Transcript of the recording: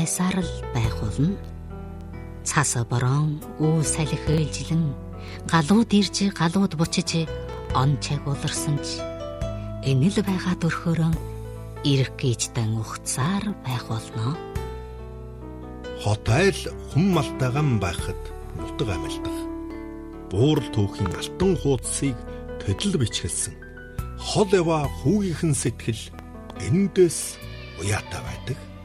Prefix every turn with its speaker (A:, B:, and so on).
A: байсаар л байх болно. Цас борон үл салхи ээлжлэн галууд ирж галууд бучиж он чагууларсан ч энэл байгаа төрхөөрөө ирэх гीजтэн ухцаар байх болно.
B: Хот айл хүм малтайган байхад нутаг амилдах. Буурал түүхийн алтан хуудсыг төдөл бичгэлсэн. Хол ява хүүгийнхэн сэтгэл эндээс уяатай байдаг.